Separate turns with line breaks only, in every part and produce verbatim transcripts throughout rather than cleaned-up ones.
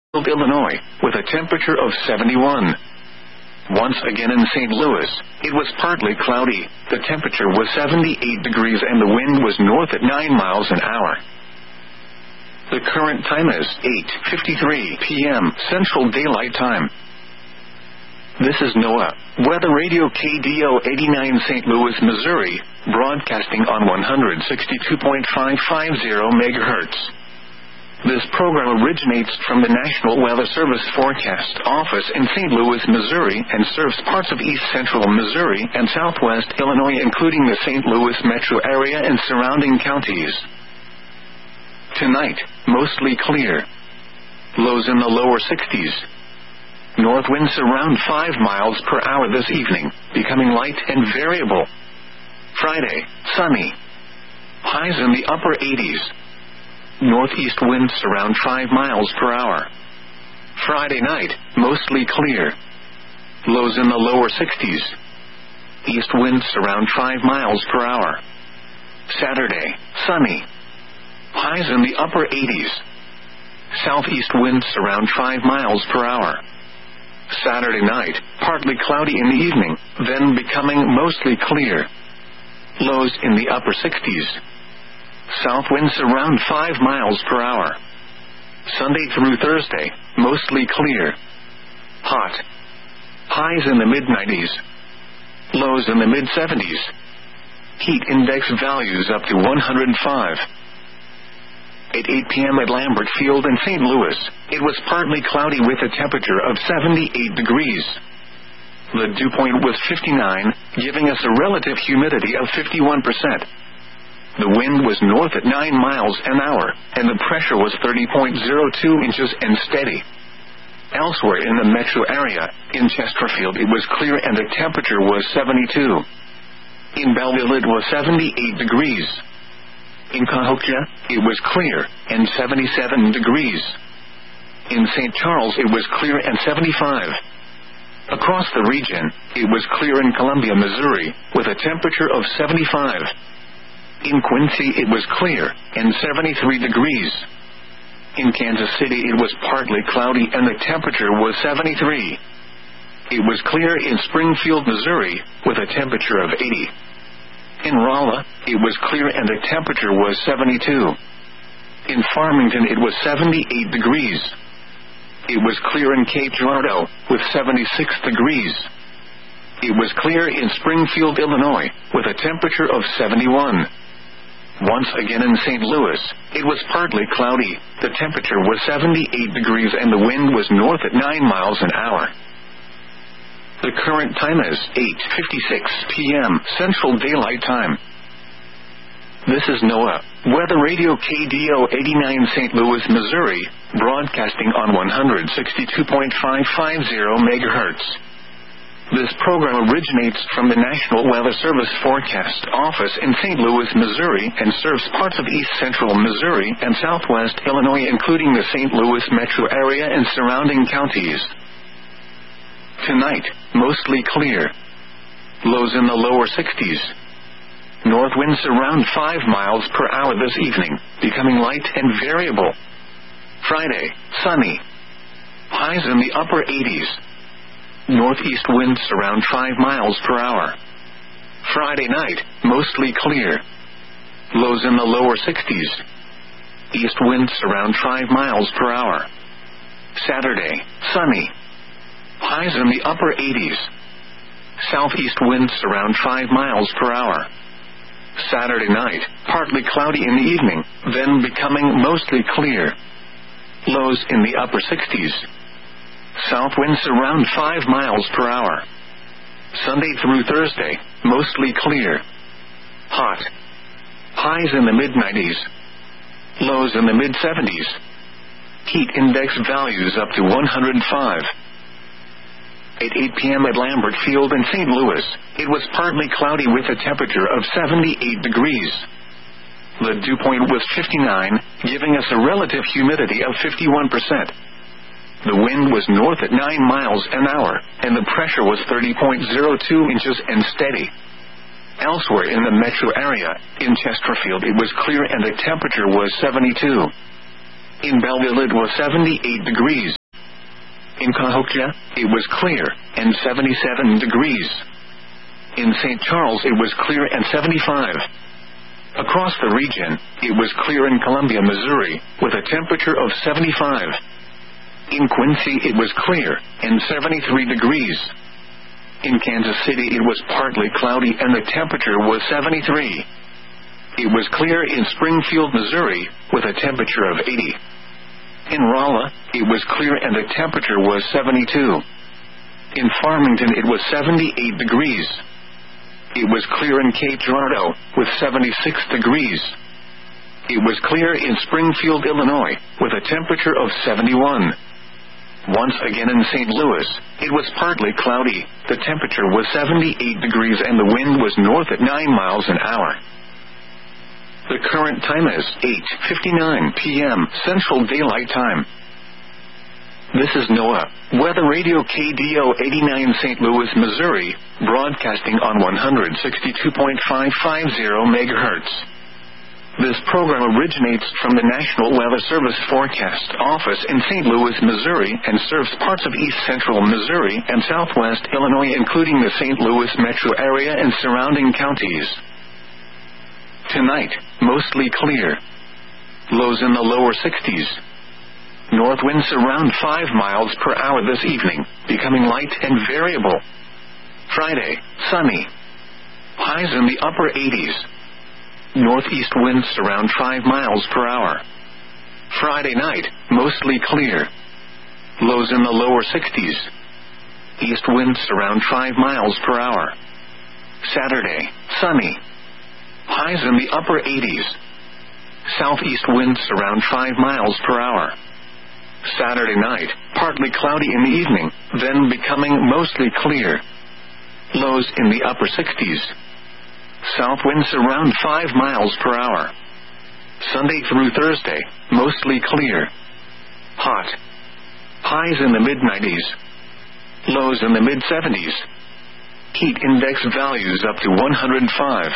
Illinois, with a temperature of seventy-one. Once again in Saint Louis, it was partly cloudy, the temperature was seventy-eight degrees and the wind was north at nine miles an hour. The current time is eight fifty-three p.m. Central Daylight Time. This is NOAA Weather Radio K D O eighty-nine Saint Louis, Missouri, broadcasting on one sixty-two point five five zero megahertz. This program originates from the National Weather Service Forecast Office in Saint Louis, Missouri, and serves parts of east central Missouri and southwest Illinois, including the Saint Louis metro area and surrounding counties. Tonight, mostly clear. Lows in the lower sixties. North winds around five miles per hour this evening, becoming light and variable. Friday, sunny. Highs in the upper eighties. Northeast winds around five miles per hour. Friday night, mostly clear. Lows in the lower sixties. East winds around five miles per hour. Saturday, sunny. Highs in the upper eighties. Southeast winds around five miles per hour. Saturday night, partly cloudy in the evening, then becoming mostly clear. Lows in the upper sixties. South winds around five miles per hour. Sunday through Thursday, mostly clear. Hot. Highs in the mid nineties. Lows in the mid seventies. Heat index values up to one hundred five. At eight p.m. at Lambert Field in Saint Louis, it was partly cloudy with a temperature of seventy-eight degrees. The dew point was fifty-nine, giving us a relative humidity of fifty-one percent. The wind was north at nine miles an hour, and the pressure was thirty point zero two inches and steady. Elsewhere in the metro area, in Chesterfield it was clear and the temperature was seventy-two. In Belleville it was seventy-eight degrees. In Cahokia, it was clear, and seventy-seven degrees. In Saint Charles it was clear and seventy-five. Across the region, it was clear in Columbia, Missouri, with a temperature of seventy-five. In Quincy it was clear, and seventy-three degrees. In Kansas City it was partly cloudy and the temperature was seventy-three. It was clear in Springfield, Missouri, with a temperature of eighty. In Rolla, it was clear and the temperature was seventy-two. In Farmington it was seventy-eight degrees. It was clear in Cape Girardeau, with seventy-six degrees. It was clear in Springfield, Illinois, with a temperature of seventy-one. Once again in Saint Louis, it was partly cloudy, the temperature was seventy-eight degrees and the wind was north at nine miles an hour. The current time is eight fifty-six p.m. Central Daylight Time. This is NOAA Weather Radio K D O eighty-nine Saint Louis, Missouri, broadcasting on one sixty-two point five five zero megahertz. This program originates from the National Weather Service Forecast Office in Saint Louis, Missouri, and serves parts of east central Missouri and southwest Illinois, including the Saint Louis metro area and surrounding counties. Tonight, mostly clear. Lows in the lower sixties. North winds around five miles per hour this evening, becoming light and variable. Friday, sunny. Highs in the upper eighties. Northeast winds around five miles per hour. Friday night, mostly clear. Lows in the lower sixties. East winds around five miles per hour. Saturday, sunny. Highs in the upper eighties. Southeast winds around five miles per hour. Saturday night, partly cloudy in the evening, then becoming mostly clear. Lows in the upper sixties. South winds around five miles per hour. Sunday through Thursday, mostly clear. Hot. Highs in the mid nineties. Lows in the mid seventies. Heat index values up to one hundred five. At eight p.m. at Lambert Field in Saint Louis, it was partly cloudy with a temperature of seventy-eight degrees. The dew point was fifty-nine, giving us a relative humidity of fifty-one percent. The wind was north at nine miles an hour, and the pressure was thirty point zero two inches and steady. Elsewhere in the metro area, in Chesterfield it was clear and the temperature was seventy-two. In Belleville it was seventy-eight degrees. In Cahokia, it was clear, and seventy-seven degrees. In Saint Charles it was clear and seventy-five. Across the region, it was clear in Columbia, Missouri, with a temperature of seventy-five. In Quincy it was clear, and seventy-three degrees. In Kansas City it was partly cloudy and the temperature was seventy-three. It was clear in Springfield, Missouri, with a temperature of eighty. In Rolla, it was clear and the temperature was seventy-two. In Farmington it was seventy-eight degrees. It was clear in Cape Girardeau, with seventy-six degrees. It was clear in Springfield, Illinois, with a temperature of seventy-one. Once again in Saint Louis, it was partly cloudy, the temperature was seventy-eight degrees and the wind was north at nine miles an hour. The current time is eight fifty-nine p.m. Central Daylight Time. This is NOAA, Weather Radio K D O eighty-nine Saint Louis, Missouri, broadcasting on one sixty-two point five five zero megahertz. This program originates from the National Weather Service Forecast Office in Saint Louis, Missouri, and serves parts of east central Missouri and southwest Illinois, including the Saint Louis metro area and surrounding counties. Tonight, mostly clear. Lows in the lower sixties. North winds around five miles per hour this evening, becoming light and variable. Friday, sunny. Highs in the upper eighties. Northeast winds around five miles per hour. Friday night, mostly clear. Lows in the lower sixties. East winds around five miles per hour. Saturday, sunny. Highs in the upper eighties. Southeast winds around five miles per hour. Saturday night, partly cloudy in the evening, then becoming mostly clear. Lows in the upper sixties. South winds around five miles per hour. Sunday through Thursday, mostly clear. Hot. Highs in the mid nineties. Lows in the mid seventies. Heat index values up to one hundred five.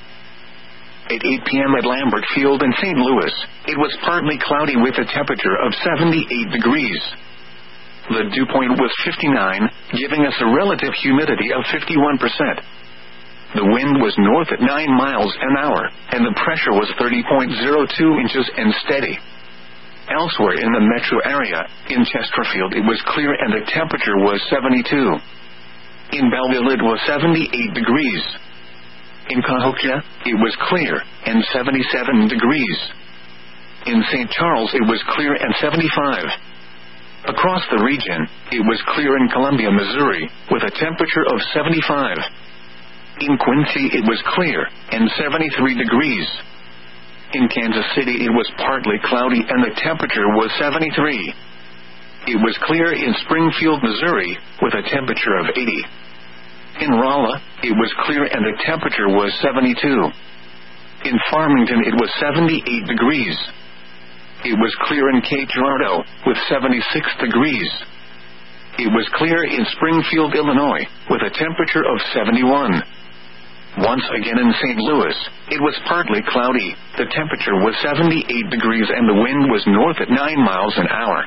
At eight p.m. at Lambert Field in Saint Louis, it was partly cloudy with a temperature of seventy-eight degrees. The dew point was fifty-nine, giving us a relative humidity of fifty-one percent. The wind was north at nine miles an hour, and the pressure was thirty point zero two inches and steady. Elsewhere in the metro area, in Chesterfield it was clear and the temperature was seventy-two. In Belleville it was seventy-eight degrees. In Cahokia, it was clear, and seventy-seven degrees. In Saint Charles it was clear and seventy-five. Across the region, it was clear in Columbia, Missouri, with a temperature of seventy-five. In Quincy it was clear, and seventy-three degrees. In Kansas City it was partly cloudy and the temperature was seventy-three. It was clear in Springfield, Missouri, with a temperature of eighty. In Rolla, it was clear and the temperature was seventy-two. In Farmington it was seventy-eight degrees. It was clear in Cape Girardeau, with seventy-six degrees. It was clear in Springfield, Illinois, with a temperature of seventy-one. Once again in Saint Louis, it was partly cloudy, the temperature was seventy-eight degrees and the wind was north at nine miles an hour.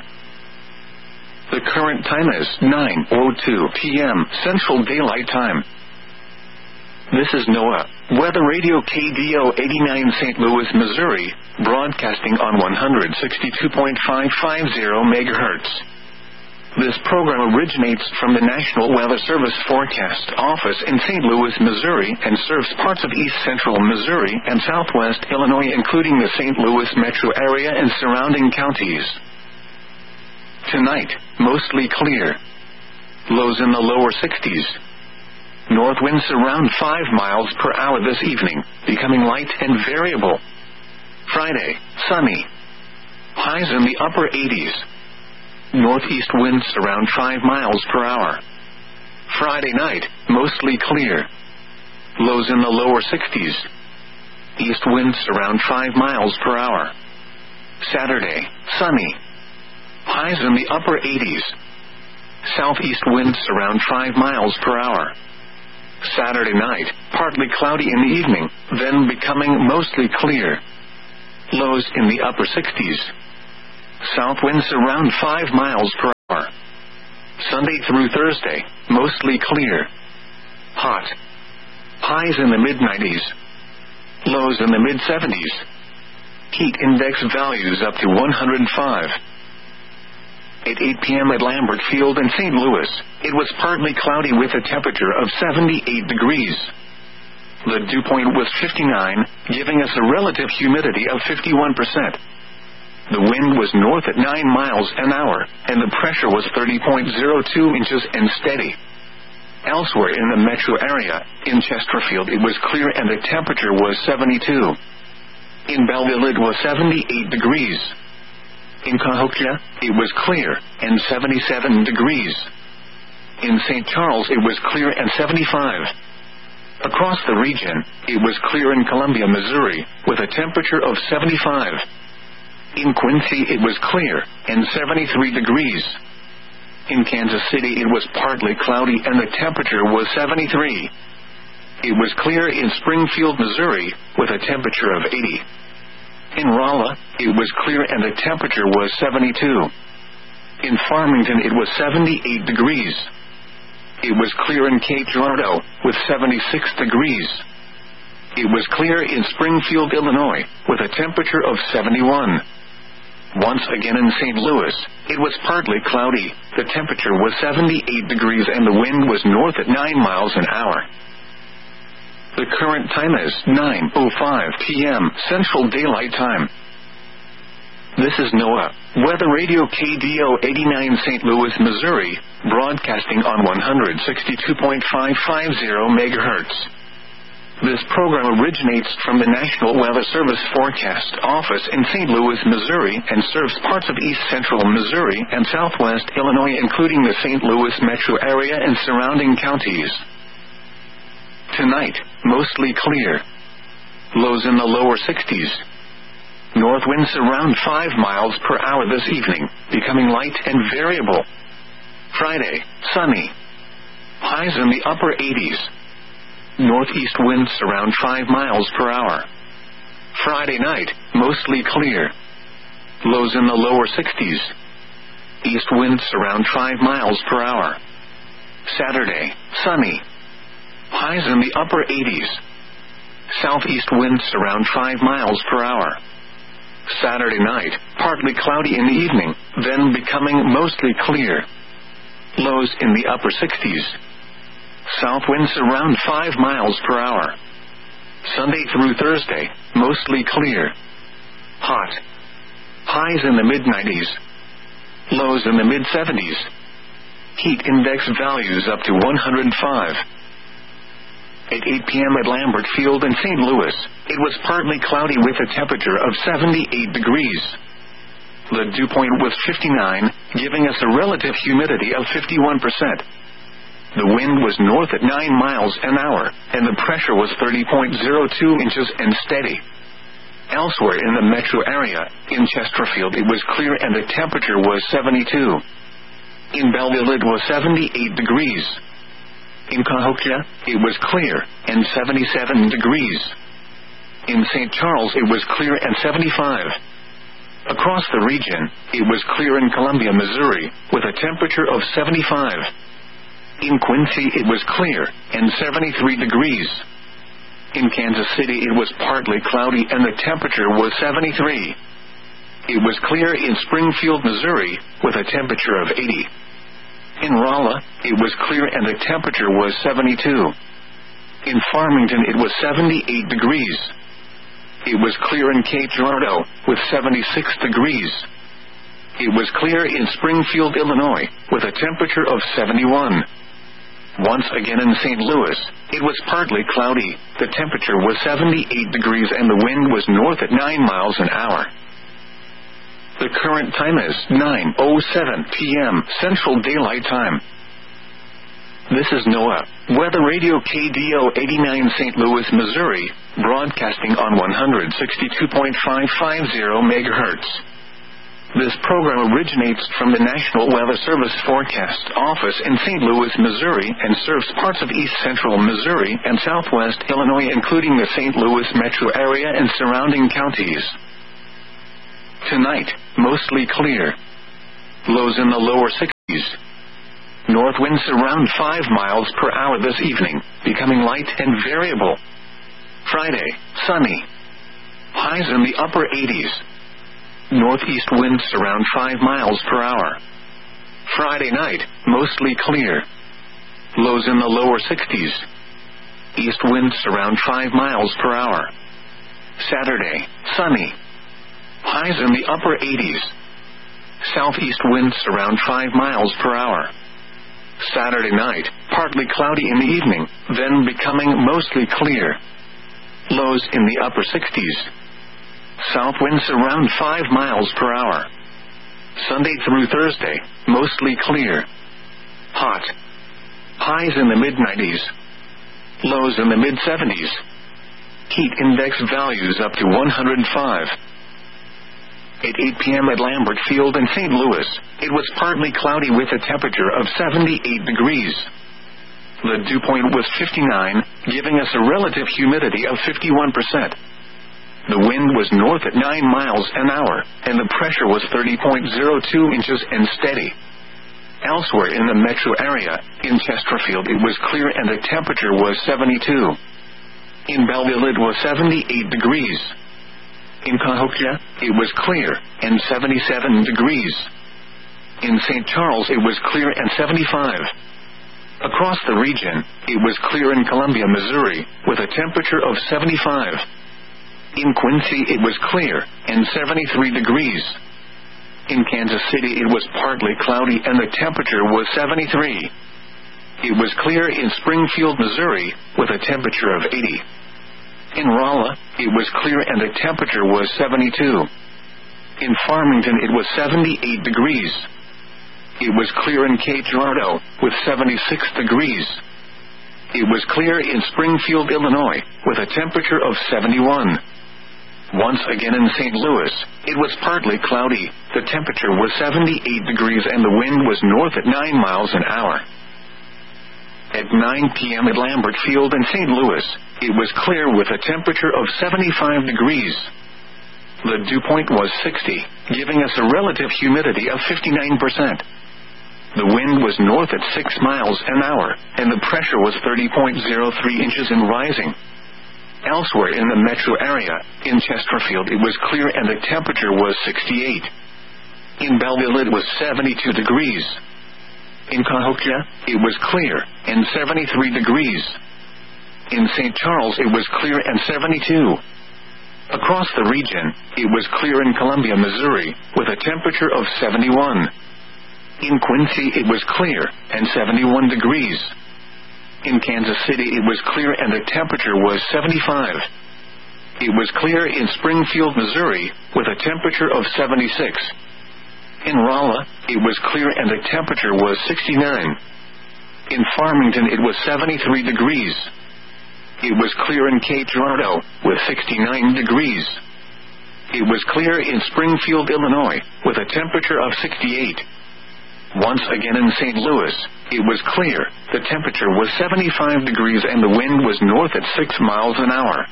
The current time is nine oh two p.m. Central Daylight Time. This is NOAA, Weather Radio K D O eighty-nine Saint Louis, Missouri, broadcasting on one sixty-two point five five zero megahertz. This program originates from the National Weather Service Forecast Office in Saint Louis, Missouri, and serves parts of east central Missouri and southwest Illinois, including the Saint Louis metro area and surrounding counties. Tonight, mostly clear. Lows in the lower sixties. North winds around five miles per hour this evening, becoming light and variable. Friday, sunny. Highs in the upper eighties. Northeast winds around five miles per hour. Friday night, mostly clear. Lows in the lower sixties. East winds around five miles per hour. Saturday, sunny. Highs in the upper eighties. Southeast winds around five miles per hour. Saturday night, partly cloudy in the evening, then becoming mostly clear. Lows in the upper sixties. South winds around five miles per hour. Sunday through Thursday, mostly clear. Hot. Highs in the mid nineties. Lows in the mid seventies. Heat index values up to one hundred five. At eight p.m. at Lambert Field in Saint Louis, it was partly cloudy with a temperature of seventy-eight degrees. The dew point was fifty-nine, giving us a relative humidity of fifty-one percent. The wind was north at nine miles an hour, and the pressure was thirty point zero two inches and steady. Elsewhere in the metro area, in Chesterfield it was clear and the temperature was seventy-two. In Belleville it was seventy-eight degrees. In Cahokia, it was clear, and seventy-seven degrees. In Saint Charles it was clear and seventy-five. Across the region, it was clear in Columbia, Missouri, with a temperature of seventy-five. In Quincy it was clear, and seventy-three degrees. In Kansas City it was partly cloudy and the temperature was seventy-three. It was clear in Springfield, Missouri, with a temperature of eighty. In Rolla, it was clear and the temperature was seventy-two. In Farmington it was seventy-eight degrees. It was clear in Cape Girardeau, with seventy-six degrees. It was clear in Springfield, Illinois, with a temperature of seventy-one. Once again in Saint Louis, it was partly cloudy, the temperature was seventy-eight degrees and the wind was north at nine miles an hour. The current time is nine oh five p.m. Central Daylight Time. This is NOAA, Weather Radio K D O eighty-nine Saint Louis, Missouri, broadcasting on one sixty-two point five five zero megahertz. This program originates from the National Weather Service Forecast Office in Saint Louis, Missouri, and serves parts of east central Missouri and southwest Illinois, including the Saint Louis metro area and surrounding counties. Tonight, mostly clear. Lows in the lower sixties. North winds around five miles per hour this evening, becoming light and variable. Friday, sunny. Highs in the upper eighties. Northeast winds around five miles per hour. Friday night, mostly clear. Lows in the lower sixties. East winds around five miles per hour. Saturday, sunny. Highs in the upper eighties. Southeast winds around five miles per hour. Saturday night, partly cloudy in the evening, then becoming mostly clear. Lows in the upper sixties. South winds around five miles per hour. Sunday through Thursday, mostly clear. Hot. Highs in the mid nineties. Lows in the mid seventies. Heat index values up to one hundred five. At eight p.m. at Lambert Field in Saint Louis, it was partly cloudy with a temperature of seventy-eight degrees. The dew point was fifty-nine, giving us a relative humidity of fifty-one percent. The wind was north at nine miles an hour, and the pressure was thirty point zero two inches and steady. Elsewhere in the metro area, in Chesterfield it was clear and the temperature was seventy-two. In Belleville it was seventy-eight degrees. In Cahokia, it was clear, and seventy-seven degrees. In Saint Charles it was clear and seventy-five. Across the region, it was clear in Columbia, Missouri, with a temperature of seventy-five. In Quincy it was clear, and seventy-three degrees. In Kansas City it was partly cloudy and the temperature was seventy-three. It was clear in Springfield, Missouri, with a temperature of eighty. In Rolla, it was clear and the temperature was seventy-two. In Farmington it was seventy-eight degrees. It was clear in Cape Girardeau, with seventy-six degrees. It was clear in Springfield, Illinois, with a temperature of seventy-one. Once again in Saint Louis, it was partly cloudy, the temperature was seventy-eight degrees and the wind was north at nine miles an hour. The current time is nine oh seven p.m. Central Daylight Time. This is NOAA, Weather Radio K D O eighty-nine Saint Louis, Missouri, broadcasting on one sixty-two point five five zero megahertz. This program originates from the National Weather Service Forecast Office in Saint Louis, Missouri, and serves parts of east central Missouri and southwest Illinois, including the Saint Louis metro area and surrounding counties. Tonight, mostly clear. Lows in the lower sixties. North winds around five miles per hour this evening, becoming light and variable. Friday, sunny. Highs in the upper eighties. Northeast winds around five miles per hour. Friday night, mostly clear. Lows in the lower sixties. East winds around five miles per hour. Saturday, sunny. Highs in the upper eighties. Southeast winds around five miles per hour. Saturday night, partly cloudy in the evening, then becoming mostly clear. Lows in the upper sixties. South winds around five miles per hour. Sunday through Thursday, mostly clear. Hot. Highs in the mid nineties. Lows in the mid seventies. Heat index values up to one hundred five. At eight p.m. at Lambert Field in Saint Louis, it was partly cloudy with a temperature of seventy-eight degrees. The dew point was fifty-nine, giving us a relative humidity of fifty-one percent. The wind was north at nine miles an hour, and the pressure was thirty point zero two inches and steady. Elsewhere in the metro area, in Chesterfield it was clear and the temperature was seventy-two. In Belleville it was seventy-eight degrees. In Cahokia, it was clear, and seventy-seven degrees. In Saint Charles it was clear and seventy-five. Across the region, it was clear in Columbia, Missouri, with a temperature of seventy-five. In Quincy it was clear, and seventy-three degrees. In Kansas City it was partly cloudy and the temperature was seventy-three. It was clear in Springfield, Missouri, with a temperature of eighty. In Rolla, it was clear and the temperature was seventy-two. In Farmington it was seventy-eight degrees. It was clear in Cape Girardeau, with seventy-six degrees. It was clear in Springfield, Illinois, with a temperature of seventy-one. Once again in Saint Louis, it was partly cloudy, the temperature was seventy-eight degrees and the wind was north at nine miles an hour. At nine p.m. at Lambert Field in Saint Louis, it was clear with a temperature of seventy-five degrees. The dew point was sixty, giving us a relative humidity of fifty-nine percent. The wind was north at six miles an hour, and the pressure was thirty point zero three inches and rising. Elsewhere in the metro area, in Chesterfield it was clear and the temperature was sixty-eight. In Belleville it was seventy-two degrees. In Cahokia, it was clear, and seventy-three degrees. In Saint Charles it was clear and seventy-two. Across the region, it was clear in Columbia, Missouri, with a temperature of seventy-one. In Quincy it was clear, and seventy-one degrees. In Kansas City it was clear and the temperature was seventy-five. It was clear in Springfield, Missouri, with a temperature of seventy-six. In Rolla, it was clear and the temperature was sixty-nine. In Farmington it was seventy-three degrees. It was clear in Cape Girardeau, with sixty-nine degrees. It was clear in Springfield, Illinois, with a temperature of sixty-eight. Once again in Saint Louis, it was clear, the temperature was seventy-five degrees and the wind was north at six miles an hour.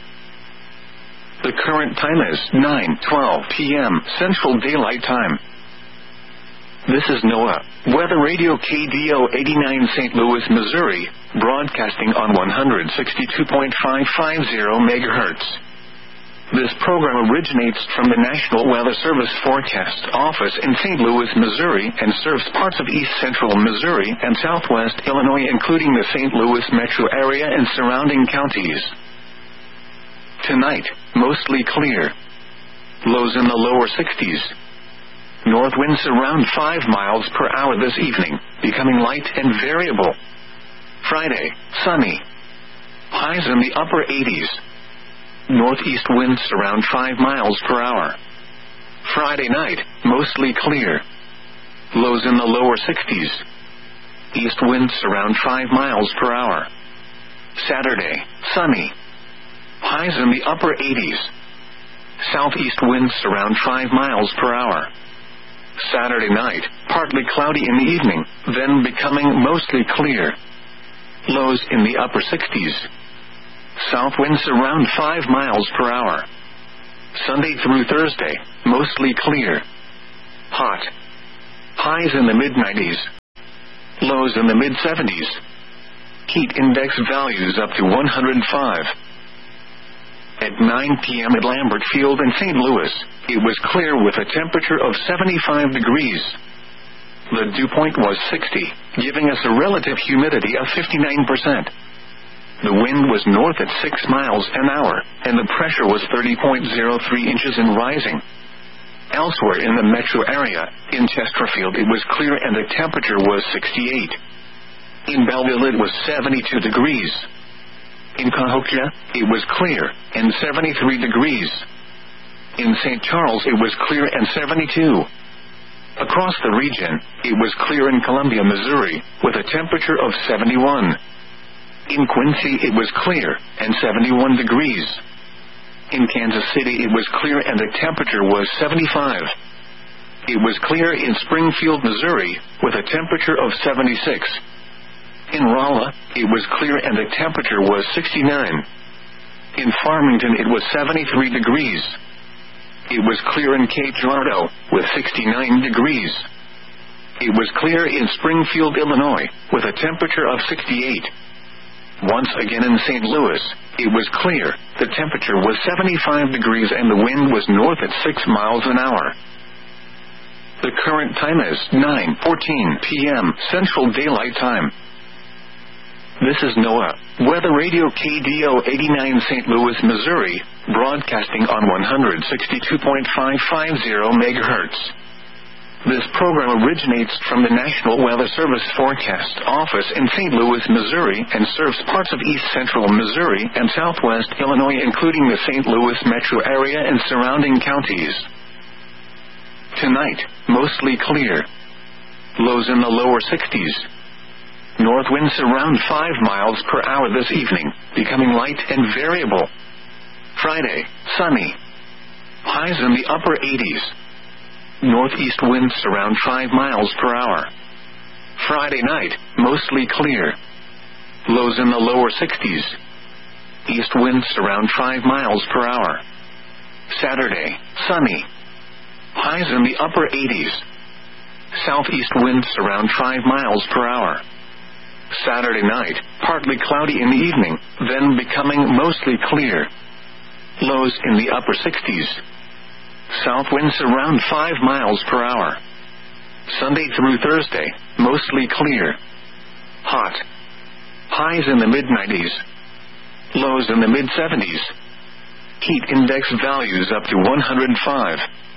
The current time is nine twelve p.m. Central Daylight Time. This is NOAA, Weather Radio K D O eighty-nine Saint Louis, Missouri, broadcasting on one sixty-two point five five zero megahertz. This program originates from the National Weather Service Forecast Office in Saint Louis, Missouri, and serves parts of east central Missouri and southwest Illinois, including the Saint Louis metro area and surrounding counties. Tonight, mostly clear. Lows in the lower sixties. North winds around five miles per hour this evening, becoming light and variable. Friday, sunny. Highs in the upper eighties. Northeast winds around five miles per hour. Friday night, mostly clear. Lows in the lower sixties. East winds around five miles per hour. Saturday, sunny. Highs in the upper eighties. Southeast winds around five miles per hour. Saturday night, partly cloudy in the evening, then becoming mostly clear. Lows in the upper sixties. South winds around five miles per hour. Sunday through Thursday, mostly clear. Hot. Highs in the mid nineties. Lows in the mid seventies. Heat index values up to one hundred five. At nine p.m. at Lambert Field in Saint Louis, it was clear with a temperature of seventy-five degrees. The dew point was sixty, giving us a relative humidity of fifty-nine percent. The wind was north at six miles an hour, and the pressure was thirty point zero three inches and rising. Elsewhere in the metro area, in Chesterfield it was clear and the temperature was sixty-eight. In Belleville it was seventy-two degrees. In Cahokia, it was clear, and seventy-three degrees. In Saint Charles it was clear and seventy-two. Across the region, it was clear in Columbia, Missouri, with a temperature of seventy-one. In Quincy it was clear, and seventy-one degrees. In Kansas City it was clear and the temperature was seventy-five. It was clear in Springfield, Missouri, with a temperature of seventy-six. In Rolla, it was clear and the temperature was sixty-nine. In Farmington it was seventy-three degrees. It was clear in Cape Girardeau, with sixty-nine degrees. It was clear in Springfield, Illinois, with a temperature of sixty-eight. Once again in Saint Louis, it was clear, the temperature was seventy-five degrees and the wind was north at six miles an hour. The current time is nine fourteen p.m. Central Daylight Time. This is NOAA Weather Radio K D O eighty-nine Saint Louis, Missouri, broadcasting on one hundred sixty-two point five five zero megahertz. This program originates from the National Weather Service Forecast Office in Saint Louis, Missouri, and serves parts of east central Missouri and southwest Illinois, including the Saint Louis metro area and surrounding counties. Tonight, mostly clear. Lows in the lower sixties. North winds around five miles per hour this evening, becoming light and variable. Friday, sunny. Highs in the upper eighties. Northeast winds around five miles per hour. Friday night, mostly clear. Lows in the lower sixties. East winds around five miles per hour. Saturday, sunny. Highs in the upper eighties. Southeast winds around five miles per hour. Saturday night, partly cloudy in the evening, then becoming mostly clear. Lows in the upper sixties. South winds around five miles per hour. Sunday through Thursday, mostly clear. Hot. Highs in the mid nineties. Lows in the mid seventies. Heat index values up to one hundred five.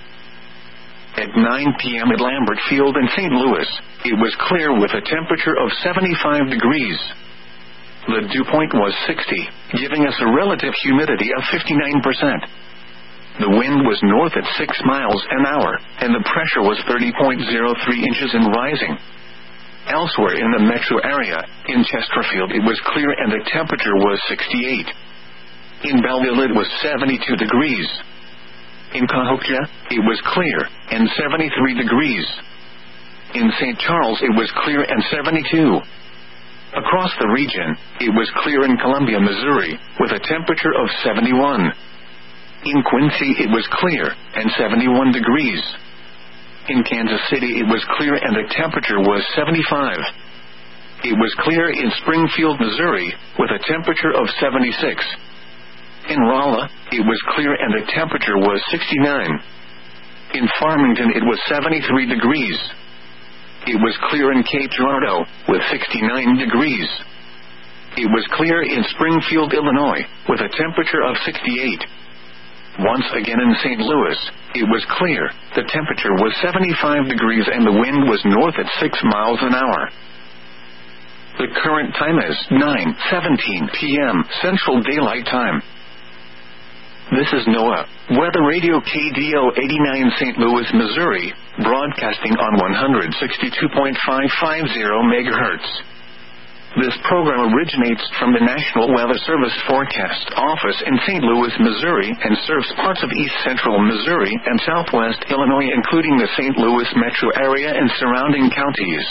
At nine p.m. at Lambert Field in Saint Louis, it was clear with a temperature of seventy-five degrees. The dew point was sixty, giving us a relative humidity of fifty-nine percent. The wind was north at six miles an hour, and the pressure was thirty point zero three inches and rising. Elsewhere in the metro area, in Chesterfield it was clear and the temperature was sixty-eight. In Belleville it was seventy-two degrees. In Cahokia, it was clear, and seventy-three degrees. In Saint Charles it was clear and seventy-two. Across the region, it was clear in Columbia, Missouri, with a temperature of seventy-one. In Quincy it was clear, and seventy-one degrees. In Kansas City it was clear and the temperature was seventy-five. It was clear in Springfield, Missouri, with a temperature of seventy-six. In Rolla, it was clear and the temperature was sixty-nine. In Farmington it was seventy-three degrees. It was clear in Cape Girardeau, with sixty-nine degrees. It was clear in Springfield, Illinois, with a temperature of sixty-eight. Once again in Saint Louis, it was clear, the temperature was seventy-five degrees and the wind was north at six miles an hour. The current time is nine seventeen p.m. Central Daylight Time. This is NOAA Weather Radio K D O eighty-nine Saint Louis, Missouri, broadcasting on one hundred sixty-two point five five zero megahertz. This program originates from the National Weather Service Forecast Office in Saint Louis, Missouri, and serves parts of east central Missouri and southwest Illinois, including the Saint Louis metro area and surrounding counties.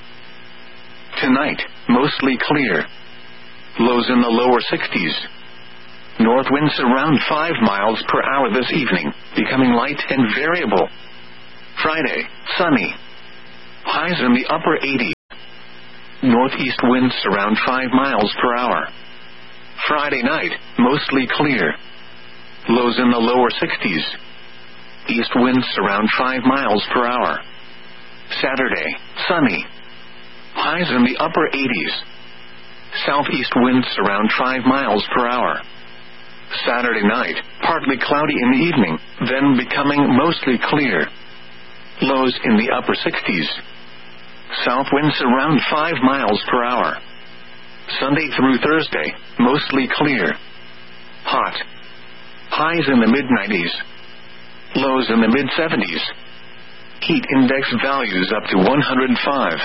Tonight, mostly clear. Lows in the lower sixties. North winds around five miles per hour this evening, becoming light and variable. Friday, sunny. Highs in the upper eighties. Northeast winds around five miles per hour. Friday night, mostly clear. Lows in the lower sixties. East winds around five miles per hour. Saturday, sunny. Highs in the upper eighties. Southeast winds around five miles per hour. Saturday night, partly cloudy in the evening, then becoming mostly clear. Lows in the upper sixties. South winds around five miles per hour. Sunday through Thursday, mostly clear. Hot. Highs in the mid nineties. Lows in the mid seventies. Heat index values up to one hundred five.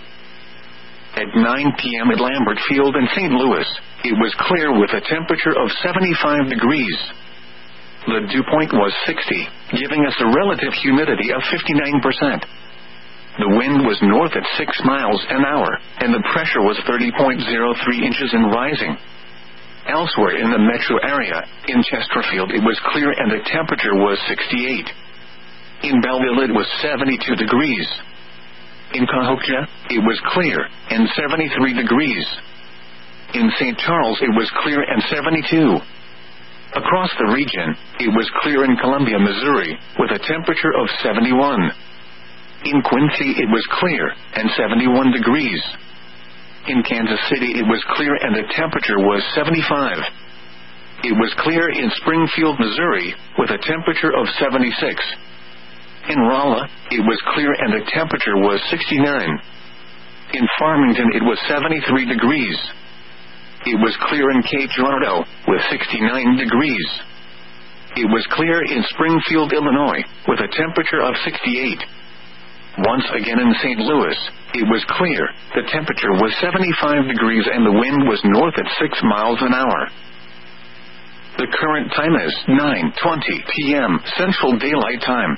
At nine p.m. at Lambert Field in Saint Louis, it was clear with a temperature of seventy-five degrees. The dew point was sixty, giving us a relative humidity of fifty-nine percent. The wind was north at six miles an hour, and the pressure was thirty point zero three inches and rising. Elsewhere in the metro area, in Chesterfield it was clear and the temperature was sixty-eight. In Belleville it was seventy-two degrees. In Cahokia, it was clear, and seventy-three degrees. In Saint Charles it was clear and seventy-two. Across the region, it was clear in Columbia, Missouri, with a temperature of seventy-one. In Quincy it was clear, and seventy-one degrees. In Kansas City it was clear and the temperature was seventy-five. It was clear in Springfield, Missouri, with a temperature of seventy-six. In Rolla, it was clear and the temperature was sixty-nine. In Farmington it was seventy-three degrees. It was clear in Cape Girardeau, with sixty-nine degrees. It was clear in Springfield, Illinois, with a temperature of sixty-eight. Once again in Saint Louis, it was clear, the temperature was seventy-five degrees and the wind was north at six miles an hour. The current time is nine twenty p.m. Central Daylight Time.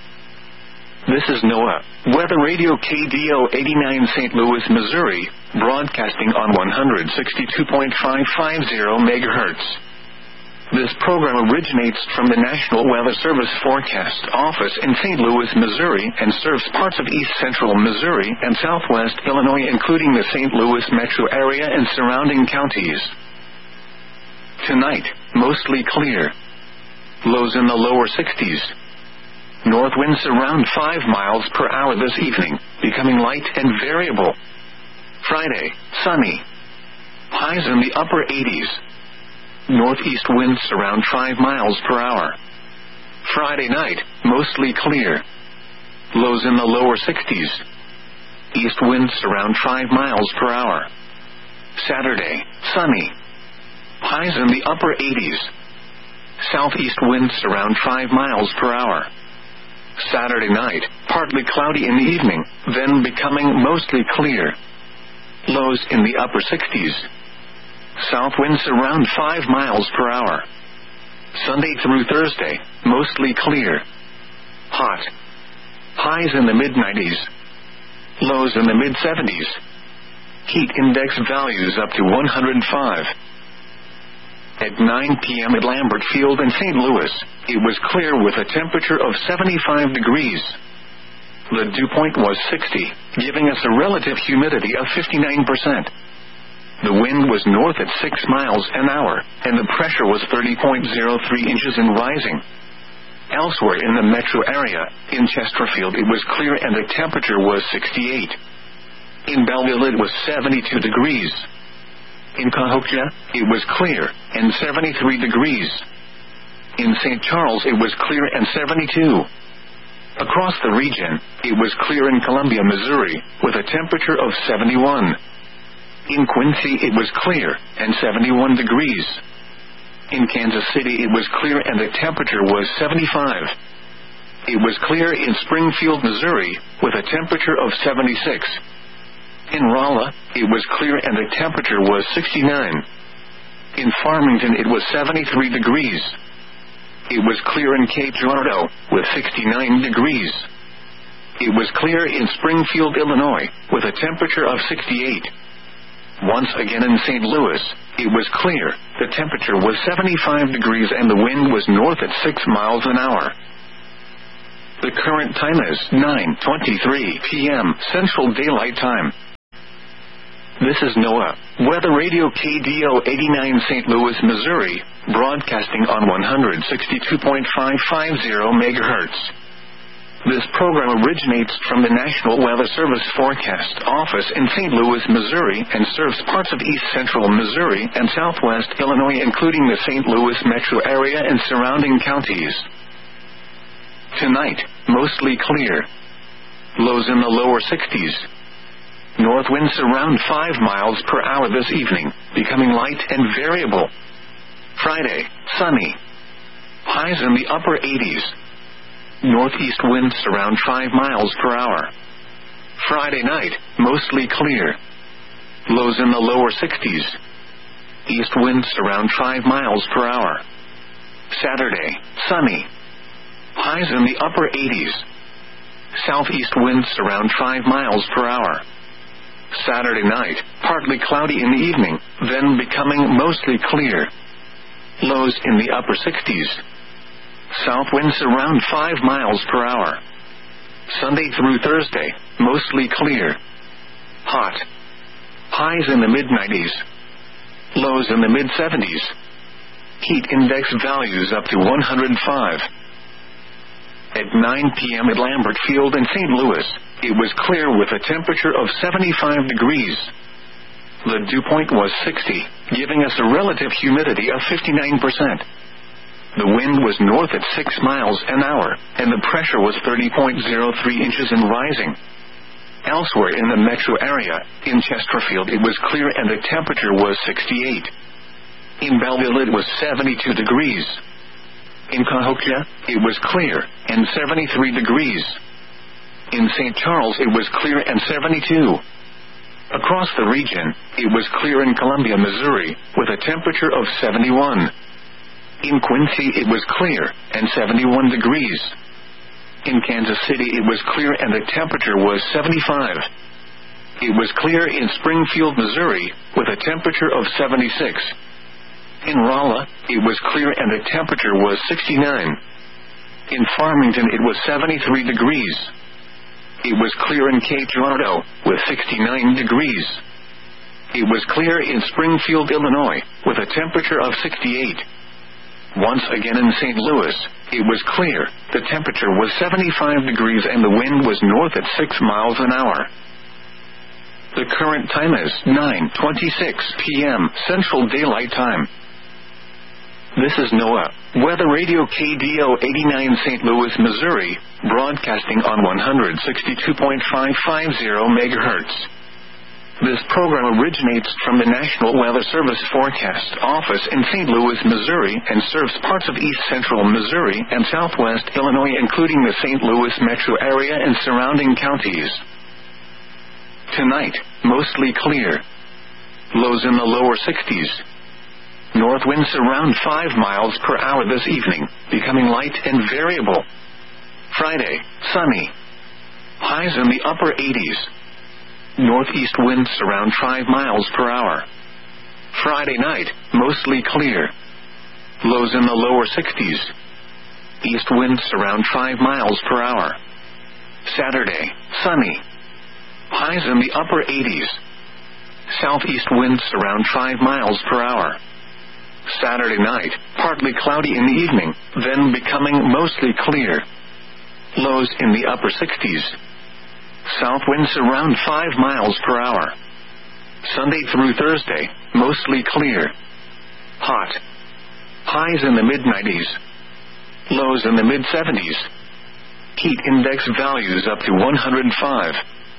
This is NOAA, Weather Radio K D O eighty-nine Saint Louis, Missouri, broadcasting on one sixty-two point five five zero megahertz. This program originates from the National Weather Service Forecast Office in Saint Louis, Missouri, and serves parts of east central Missouri and southwest Illinois, including the Saint Louis metro area and surrounding counties. Tonight, mostly clear. Lows in the lower sixties. North winds around five miles per hour this evening, becoming light and variable. Friday, sunny. Highs in the upper eighties. Northeast winds around five miles per hour. Friday night, mostly clear. Lows in the lower sixties. East winds around five miles per hour. Saturday, sunny. Highs in the upper eighties. Southeast winds around five miles per hour. Saturday night, partly cloudy in the evening, then becoming mostly clear. Lows in the upper sixties. South winds around five miles per hour. Sunday through Thursday, mostly clear. Hot. Highs in the mid nineties. Lows in the mid seventies. Heat index values up to one hundred five. At nine p.m. at Lambert Field in Saint Louis, it was clear with a temperature of seventy-five degrees. The dew point was sixty, giving us a relative humidity of fifty-nine percent. The wind was north at six miles an hour, and the pressure was thirty point zero three inches and rising. Elsewhere in the metro area, in Chesterfield it was clear and the temperature was sixty-eight. In Belleville it was seventy-two degrees. In Cahokia, it was clear, and seventy-three degrees. In Saint Charles it was clear and seventy-two. Across the region, it was clear in Columbia, Missouri, with a temperature of seventy-one. In Quincy it was clear, and seventy-one degrees. In Kansas City it was clear and the temperature was seventy-five. It was clear in Springfield, Missouri, with a temperature of seventy-six. In Rolla, it was clear and the temperature was sixty-nine. In Farmington it was seventy-three degrees. It was clear in Cape Girardeau, with sixty-nine degrees. It was clear in Springfield, Illinois, with a temperature of sixty-eight. Once again in Saint Louis, it was clear, the temperature was seventy-five degrees and the wind was north at six miles an hour. The current time is nine twenty-three p.m. Central Daylight Time. This is NOAA Weather Radio K D O eighty-nine Saint Louis, Missouri, broadcasting on one sixty-two point five five zero megahertz. This program originates from the National Weather Service Forecast Office in Saint Louis, Missouri, and serves parts of east central Missouri and southwest Illinois, including the Saint Louis metro area and surrounding counties. Tonight, mostly clear. Lows in the lower sixties. North winds around five miles per hour this evening, becoming light and variable. Friday, sunny. Highs in the upper eighties. Northeast winds around five miles per hour. Friday night, mostly clear. Lows in the lower sixties. East winds around five miles per hour. Saturday, sunny. Highs in the upper eighties. Southeast winds around five miles per hour. Saturday night, partly cloudy in the evening, then becoming mostly clear. Lows in the upper sixties. South winds around five miles per hour. Sunday through Thursday, mostly clear. Hot. Highs in the mid nineties. Lows in the mid seventies. Heat index values up to one hundred five. At nine p.m. at Lambert Field in Saint Louis, it was clear with a temperature of seventy-five degrees. The dew point was sixty, giving us a relative humidity of fifty-nine percent. The wind was north at six miles an hour, and the pressure was thirty point zero three inches and rising. Elsewhere in the metro area, in Chesterfield it was clear and the temperature was sixty-eight. In Belleville it was seventy-two degrees. In Cahokia, it was clear, and seventy-three degrees. In Saint Charles it was clear and seventy-two. Across the region, it was clear in Columbia, Missouri, with a temperature of seventy-one. In Quincy it was clear, and seventy-one degrees. In Kansas City it was clear and the temperature was seventy-five. It was clear in Springfield, Missouri, with a temperature of seventy-six. In Rolla, it was clear and the temperature was sixty-nine. In Farmington it was seventy-three degrees. It was clear in Cape Girardeau, with sixty-nine degrees. It was clear in Springfield, Illinois, with a temperature of sixty-eight. Once again in Saint Louis, it was clear, the temperature was seventy-five degrees and the wind was north at six miles an hour. The current time is nine twenty-six p.m. Central Daylight Time. This is NOAA Weather Radio K D O eighty-nine Saint Louis, Missouri, broadcasting on one sixty-two point five five zero megahertz. This program originates from the National Weather Service Forecast Office in Saint Louis, Missouri, and serves parts of east central Missouri and southwest Illinois, including the Saint Louis metro area and surrounding counties. Tonight, mostly clear. Lows in the lower sixties. North winds around five miles per hour this evening, becoming light and variable. Friday, sunny. Highs in the upper eighties. Northeast winds around five miles per hour. Friday night, mostly clear. Lows in the lower sixties. East winds around five miles per hour. Saturday, sunny. Highs in the upper eighties. Southeast winds around five miles per hour. Saturday night, partly cloudy in the evening, then becoming mostly clear. Lows in the upper sixties. South winds around five miles per hour. Sunday through Thursday, mostly clear. Hot. Highs in the mid nineties. Lows in the mid seventies. Heat index values up to one hundred five.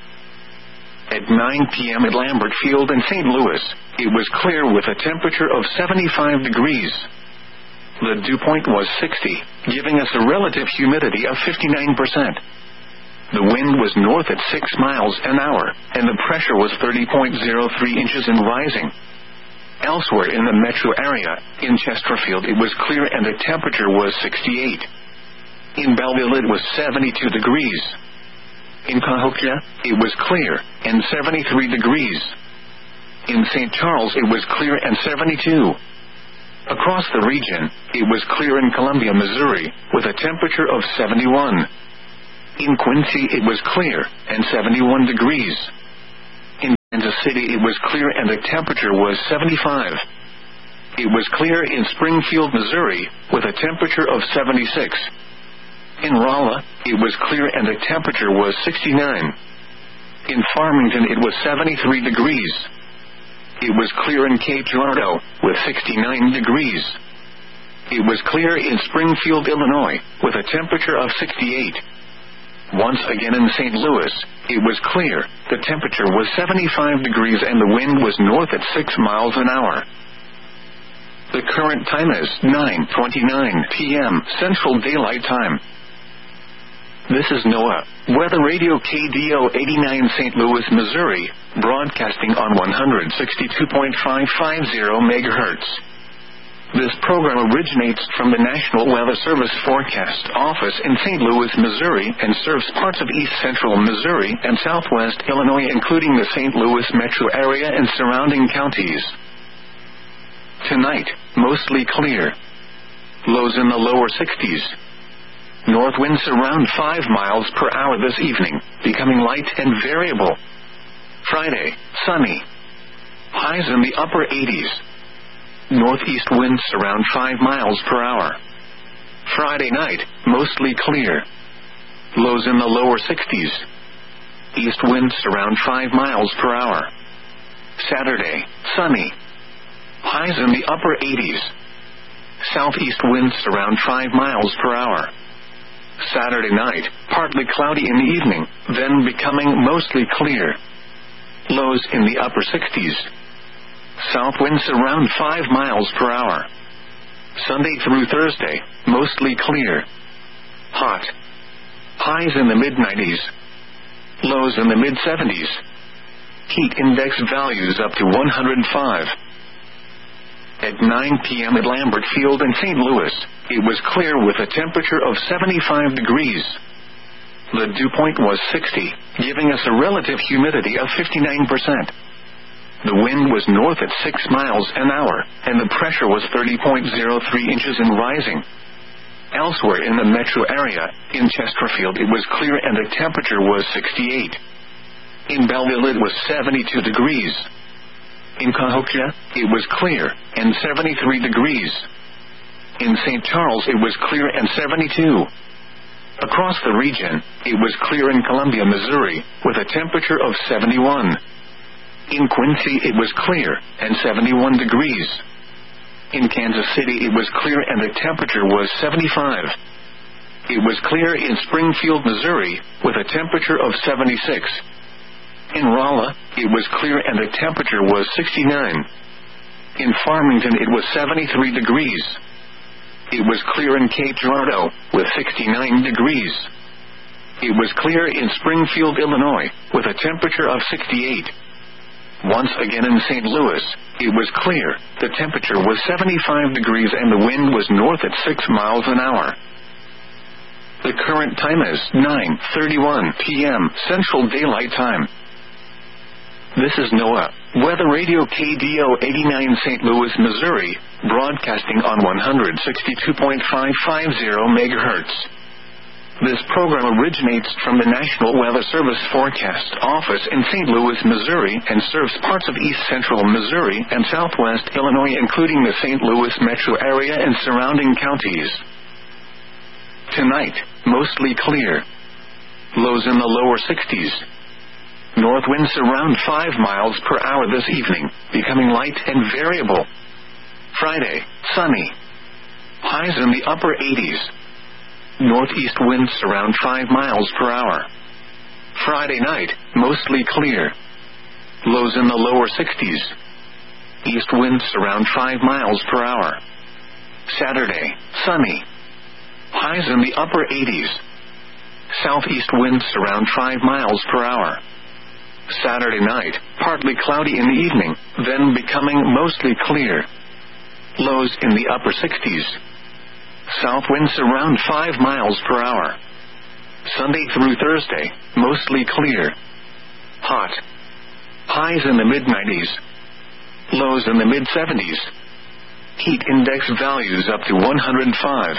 At nine p.m. at Lambert Field in Saint Louis, it was clear with a temperature of seventy-five degrees. The dew point was sixty, giving us a relative humidity of fifty-nine percent. The wind was north at six miles an hour, and the pressure was thirty point zero three inches and rising. Elsewhere in the metro area, in Chesterfield it was clear and the temperature was sixty-eight. In Belleville it was seventy-two degrees. In Cahokia, it was clear, and seventy-three degrees. In Saint Charles it was clear and seventy-two. Across the region, it was clear in Columbia, Missouri, with a temperature of seventy-one. In Quincy it was clear, and seventy-one degrees. In Kansas Kansas City it was clear and the temperature was seventy-five. It was clear in Springfield, Missouri, with a temperature of seventy-six. In Rolla, it was clear and the temperature was sixty-nine. In Farmington it was seventy-three degrees. It was clear in Cape Girardeau, with sixty-nine degrees. It was clear in Springfield, Illinois, with a temperature of sixty-eight. Once again in Saint Louis, it was clear, the temperature was seventy-five degrees and the wind was north at six miles an hour. The current time is nine twenty-nine p.m. Central Daylight Time. This is NOAA Weather Radio K D O eighty-nine Saint Louis, Missouri, broadcasting on one sixty-two point five five zero megahertz. This program originates from the National Weather Service Forecast Office in Saint Louis, Missouri, and serves parts of east central Missouri and southwest Illinois, including the Saint Louis metro area and surrounding counties. Tonight, mostly clear. Lows in the lower sixties. North winds around five miles per hour this evening, becoming light and variable. Friday, sunny. Highs in the upper eighties. Northeast winds around five miles per hour. Friday night, mostly clear. Lows in the lower sixties. East winds around five miles per hour. Saturday, sunny. Highs in the upper eighties. Southeast winds around five miles per hour. Saturday night, partly cloudy in the evening, then becoming mostly clear. Lows in the upper sixties. South winds around five miles per hour. Sunday through Thursday, mostly clear. Hot. Highs in the mid nineties. Lows in the mid seventies. Heat index values up to one hundred five. At nine p.m. at Lambert Field in Saint Louis, it was clear with a temperature of seventy-five degrees. The dew point was sixty, giving us a relative humidity of fifty-nine percent. The wind was north at six miles an hour, and the pressure was thirty point zero three inches and rising. Elsewhere in the metro area, in Chesterfield it was clear and the temperature was sixty-eight. In Belleville it was seventy-two degrees. In Cahokia, it was clear, and seventy-three degrees. In Saint Charles it was clear and seventy-two. Across the region, it was clear in Columbia, Missouri, with a temperature of seventy-one. In Quincy it was clear, and seventy-one degrees. In Kansas City it was clear and the temperature was seventy-five. It was clear in Springfield, Missouri, with a temperature of seventy-six. In Rolla, it was clear and the temperature was sixty-nine. In Farmington it was seventy-three degrees. It was clear in Cape Girardeau, with sixty-nine degrees. It was clear in Springfield, Illinois, with a temperature of sixty-eight. Once again in Saint Louis, it was clear, the temperature was seventy-five degrees and the wind was north at six miles an hour. The current time is nine thirty-one p.m. Central Daylight Time. This is NOAA Weather Radio K D O eighty-nine Saint Louis, Missouri, broadcasting on one sixty-two point five five zero megahertz. This program originates from the National Weather Service Forecast Office in Saint Louis, Missouri, and serves parts of east central Missouri and southwest Illinois, including the Saint Louis metro area and surrounding counties. Tonight, mostly clear. Lows in the lower sixties. North winds around five miles per hour this evening, becoming light and variable. Friday, sunny. Highs in the upper eighties. Northeast winds around five miles per hour. Friday night, mostly clear. Lows in the lower sixties. East winds around five miles per hour. Saturday, sunny. Highs in the upper eighties. Southeast winds around five miles per hour. Saturday night, partly cloudy in the evening, then becoming mostly clear. Lows in the upper sixties. South winds around five miles per hour. Sunday through Thursday, mostly clear. Hot. Highs in the mid nineties. Lows in the mid seventies. Heat index values up to one hundred five.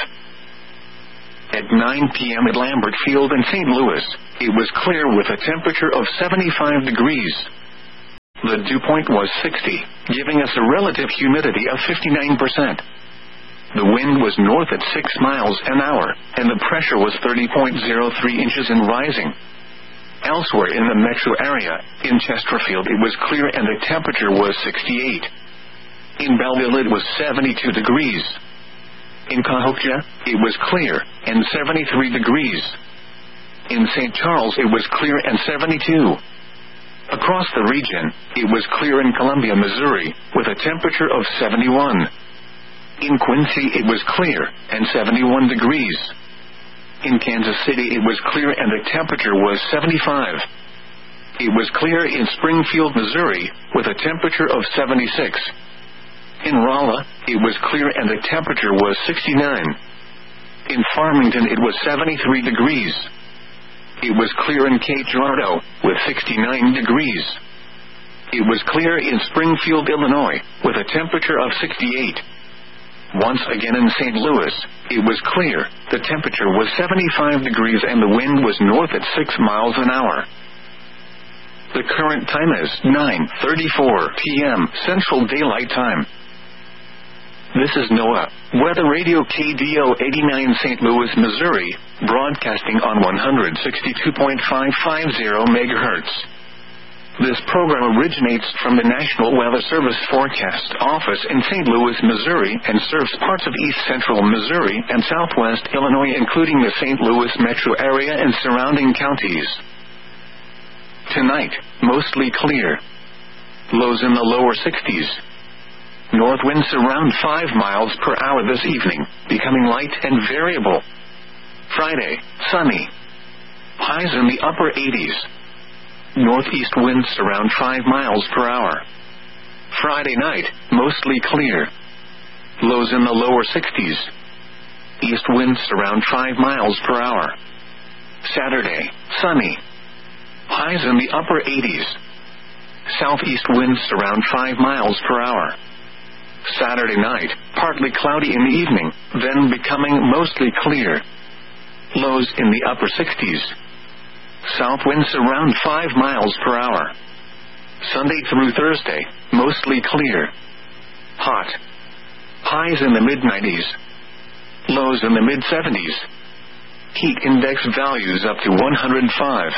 At nine p.m. at Lambert Field in Saint Louis, it was clear with a temperature of seventy-five degrees. The dew point was sixty, giving us a relative humidity of fifty-nine percent. The wind was north at six miles an hour, and the pressure was thirty point zero three inches and rising. Elsewhere in the metro area, in Chesterfield it was clear and the temperature was sixty-eight. In Belleville it was seventy-two degrees. In Cahokia, it was clear, and seventy-three degrees. In Saint Charles it was clear and seventy-two. Across the region, it was clear in Columbia, Missouri, with a temperature of seventy-one. In Quincy it was clear, and seventy-one degrees. In Kansas City it was clear and the temperature was seventy-five. It was clear in Springfield, Missouri, with a temperature of seventy-six. In Rolla, it was clear and the temperature was sixty-nine. In Farmington it was seventy-three degrees. It was clear in Cape Girardeau, with sixty-nine degrees. It was clear in Springfield, Illinois, with a temperature of sixty-eight. Once again in Saint Louis, it was clear, the temperature was seventy-five degrees and the wind was north at six miles an hour. The current time is nine thirty-four p.m. Central Daylight Time. This is NOAA, Weather Radio K D O eighty-nine Saint Louis, Missouri, broadcasting on one sixty-two point five five zero megahertz. This program originates from the National Weather Service Forecast Office in Saint Louis, Missouri, and serves parts of east central Missouri and southwest Illinois, including the Saint Louis metro area and surrounding counties. Tonight, mostly clear. Lows in the lower sixties. North winds around five miles per hour this evening, becoming light and variable. Friday, sunny. Highs in the upper eighties. Northeast winds around five miles per hour. Friday night, mostly clear. Lows in the lower sixties. East winds around five miles per hour. Saturday, sunny. Highs in the upper eighties. Southeast winds around five miles per hour. Saturday night, partly cloudy in the evening, then becoming mostly clear. Lows in the upper sixties. South winds around five miles per hour. Sunday through Thursday, mostly clear. Hot. Highs in the mid nineties. Lows in the mid seventies. Heat index values up to one hundred five.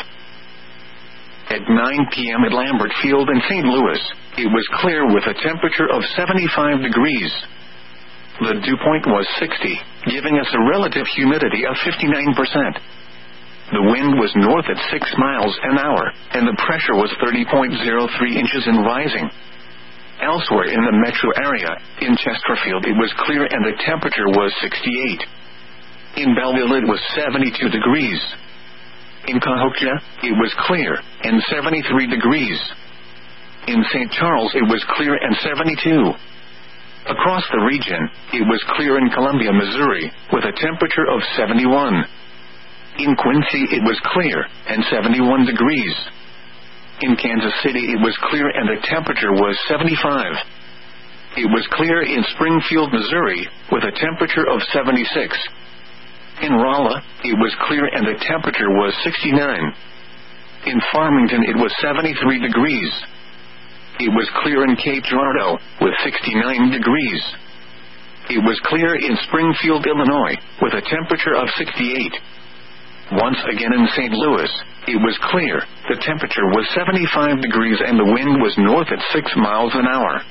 At nine p.m. at Lambert Field in Saint Louis, it was clear with a temperature of seventy-five degrees. The dew point was sixty, giving us a relative humidity of fifty-nine percent. The wind was north at six miles an hour, and the pressure was thirty point zero three inches and rising. Elsewhere in the metro area, in Chesterfield it was clear and the temperature was sixty-eight. In Belleville it was seventy-two degrees. In Cahokia, it was clear, and seventy-three degrees. In Saint Charles it was clear and seventy-two. Across the region, it was clear in Columbia, Missouri, with a temperature of seventy-one. In Quincy it was clear, and seventy-one degrees. In Kansas City it was clear and the temperature was seventy-five. It was clear in Springfield, Missouri, with a temperature of seventy-six. In Rolla, it was clear and the temperature was sixty-nine. In Farmington it was seventy-three degrees. It was clear in Cape Girardeau, with sixty-nine degrees. It was clear in Springfield, Illinois, with a temperature of sixty-eight. Once again in Saint Louis, it was clear, the temperature was seventy-five degrees and the wind was north at six miles an hour.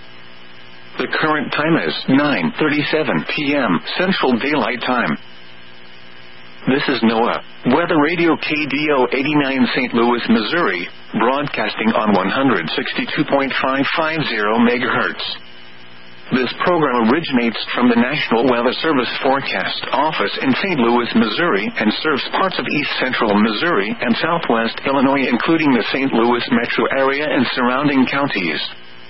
The current time is nine thirty-seven p.m. Central Daylight Time. This is NOAA, Weather Radio K D O eighty-nine Saint Louis, Missouri, broadcasting on one sixty-two point five five zero megahertz. This program originates from the National Weather Service Forecast Office in Saint Louis, Missouri, and serves parts of east central Missouri and southwest Illinois, including the Saint Louis metro area and surrounding counties.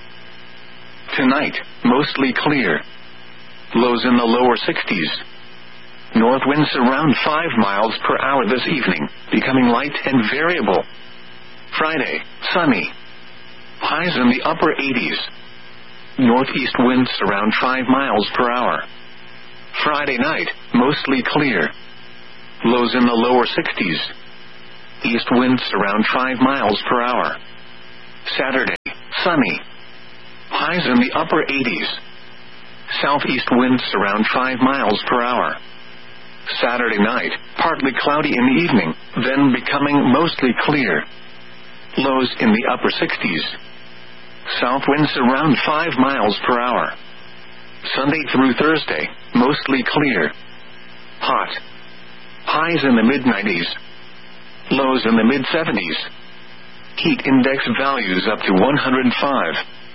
Tonight, mostly clear. Lows in the lower sixties. North winds around five miles per hour this evening, becoming light and variable. Friday, sunny. Highs in the upper eighties. Northeast winds around five miles per hour. Friday night, mostly clear. Lows in the lower sixties. East winds around five miles per hour. Saturday, sunny. Highs in the upper eighties. Southeast winds around five miles per hour. Saturday night, partly cloudy in the evening, then becoming mostly clear. Lows in the upper sixties. South winds around five miles per hour. Sunday through Thursday, mostly clear. Hot. Highs in the mid nineties. Lows in the mid seventies. Heat index values up to one hundred five.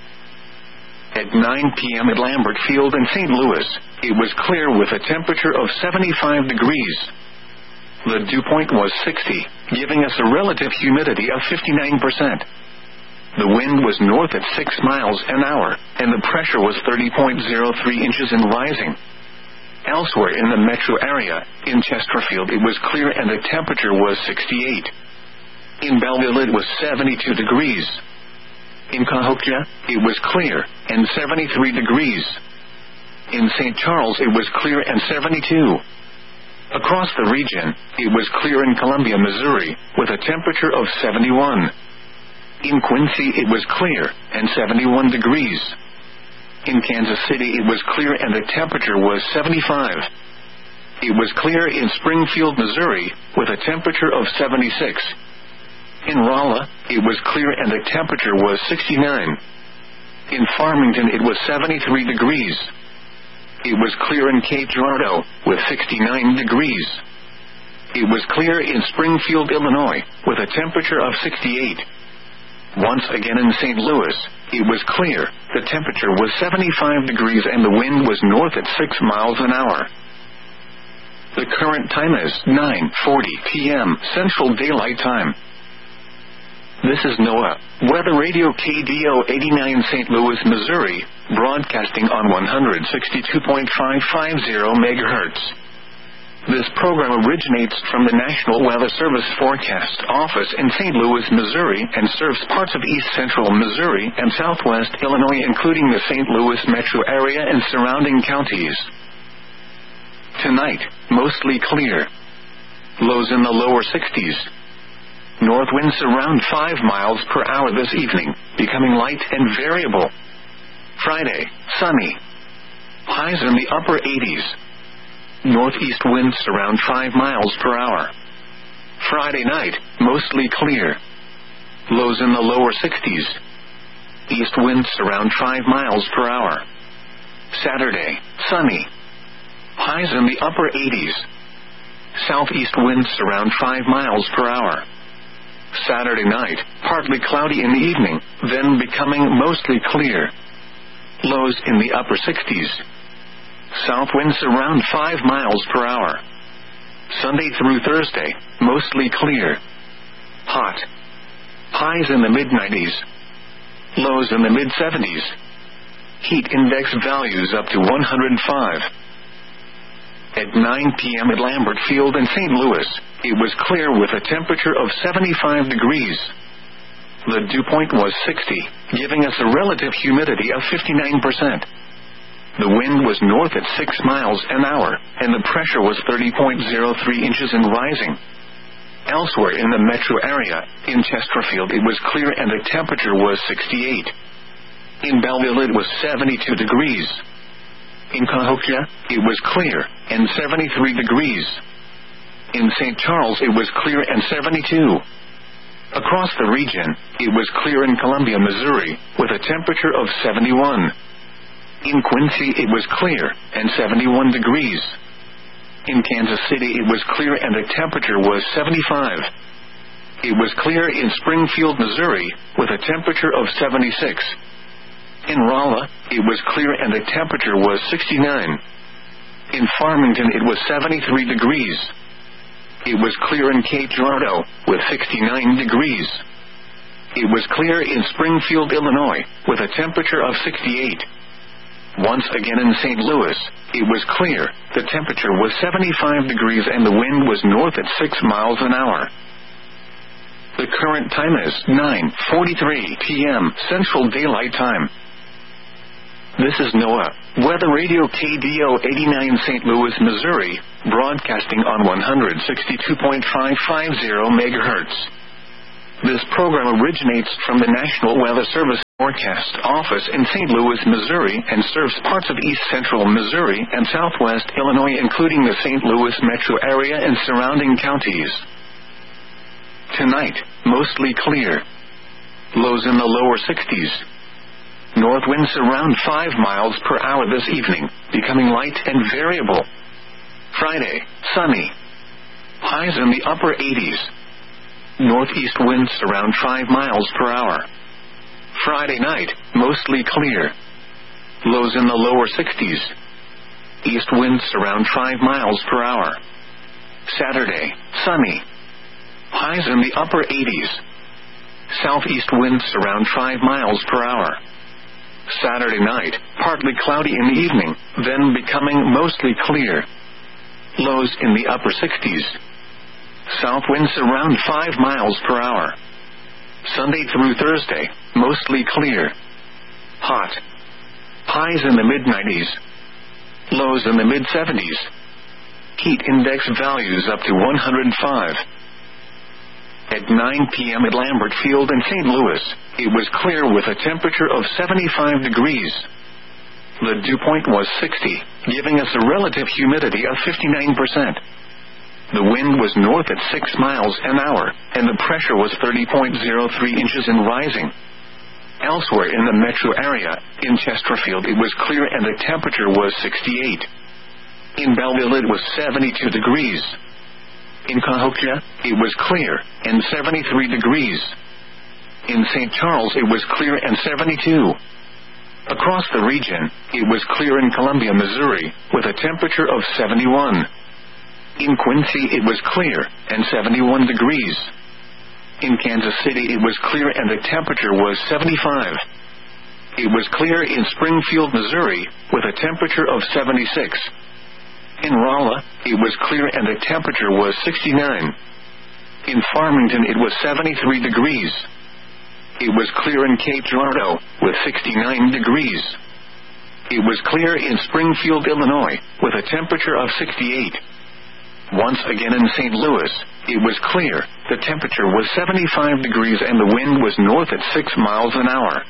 At nine p.m. at Lambert Field in Saint Louis, it was clear with a temperature of seventy-five degrees. The dew point was sixty, giving us a relative humidity of fifty-nine percent. The wind was north at six miles an hour, and the pressure was thirty point zero three inches and rising. Elsewhere in the metro area, in Chesterfield it was clear and the temperature was sixty-eight. In Belleville it was seventy-two degrees. In Cahokia, it was clear, and seventy-three degrees. In Saint Charles it was clear and seventy-two. Across the region, it was clear in Columbia, Missouri, with a temperature of seventy-one. In Quincy it was clear, and seventy-one degrees. In Kansas City it was clear and the temperature was seventy-five. It was clear in Springfield, Missouri, with a temperature of seventy-six. In Rolla, it was clear and the temperature was sixty-nine. In Farmington it was seventy-three degrees. It was clear in Cape Girardeau, with sixty-nine degrees. It was clear in Springfield, Illinois, with a temperature of sixty-eight. Once again in Saint Louis, it was clear, the temperature was seventy-five degrees and the wind was north at six miles an hour. The current time is nine forty p.m. Central Daylight Time. This is NOAA, Weather Radio K D O eighty-nine Saint Louis, Missouri, broadcasting on one sixty-two point five five zero megahertz. This program originates from the National Weather Service Forecast Office in Saint Louis, Missouri, and serves parts of east central Missouri and southwest Illinois, including the Saint Louis metro area and surrounding counties. Tonight, mostly clear. Lows in the lower sixties. North winds around five miles per hour this evening, becoming light and variable. Friday, sunny. Highs in the upper eighties. Northeast winds around five miles per hour. Friday night, mostly clear. Lows in the lower sixties. East winds around five miles per hour. Saturday, sunny. Highs in the upper eighties. Southeast winds around five miles per hour. Saturday night, partly cloudy in the evening, then becoming mostly clear. Lows in the upper sixties. South winds around five miles per hour. Sunday through Thursday, mostly clear. Hot. Highs in the mid nineties. Lows in the mid seventies. Heat index values up to one hundred five. At nine p.m. at Lambert Field in Saint Louis, it was clear with a temperature of seventy-five degrees. The dew point was sixty, giving us a relative humidity of fifty-nine percent. The wind was north at six miles an hour, and the pressure was thirty point zero three inches and rising. Elsewhere in the metro area, in Chesterfield it was clear and the temperature was sixty-eight. In Belleville it was seventy-two degrees. In Cahokia, it was clear, and seventy-three degrees. In Saint Charles it was clear and seventy-two. Across the region, it was clear in Columbia, Missouri, with a temperature of seventy-one. In Quincy it was clear, and seventy-one degrees. In Kansas City it was clear and the temperature was seventy-five. It was clear in Springfield, Missouri, with a temperature of seventy-six. In Rolla, it was clear and the temperature was sixty-nine. In Farmington it was seventy-three degrees. It was clear in Cape Girardeau, with sixty-nine degrees. It was clear in Springfield, Illinois, with a temperature of sixty-eight. Once again in Saint Louis, it was clear, the temperature was seventy-five degrees and the wind was north at six miles an hour. The current time is nine forty-three p.m. Central Daylight Time. This is NOAA, Weather Radio K D O eighty-nine Saint Louis, Missouri, broadcasting on one sixty-two point five five zero megahertz. This program originates from the National Weather Service Forecast Office in Saint Louis, Missouri, and serves parts of east central Missouri and southwest Illinois, including the Saint Louis metro area and surrounding counties. Tonight, mostly clear. Lows in the lower sixties. North winds around five miles per hour this evening, becoming light and variable. Friday, sunny. Highs in the upper eighties. Northeast winds around five miles per hour. Friday night, mostly clear. Lows in the lower sixties. East winds around five miles per hour. Saturday, sunny. Highs in the upper eighties. Southeast winds around five miles per hour. Saturday night, partly cloudy in the evening, then becoming mostly clear. Lows in the upper sixties. South winds around five miles per hour. Sunday through Thursday, mostly clear. Hot. Highs in the mid nineties. Lows in the mid seventies. Heat index values up to one hundred five. At nine p.m. at Lambert Field in Saint Louis, it was clear with a temperature of seventy-five degrees. The dew point was sixty, giving us a relative humidity of fifty-nine percent. The wind was north at six miles an hour, and the pressure was thirty point zero three inches and rising. Elsewhere in the metro area, in Chesterfield it was clear and the temperature was sixty-eight. In Belleville it was seventy-two degrees. In Cahokia, it was clear, and seventy-three degrees. In Saint Charles it was clear and seventy-two. Across the region, it was clear in Columbia, Missouri, with a temperature of seventy-one. In Quincy it was clear, and seventy-one degrees. In Kansas City it was clear and the temperature was seventy-five. It was clear in Springfield, Missouri, with a temperature of seventy-six. In Rolla, it was clear and the temperature was sixty-nine. In Farmington it was seventy-three degrees. It was clear in Cape Girardeau, with sixty-nine degrees. It was clear in Springfield, Illinois, with a temperature of sixty-eight. Once again in Saint Louis, it was clear, the temperature was seventy-five degrees and the wind was north at six miles an hour.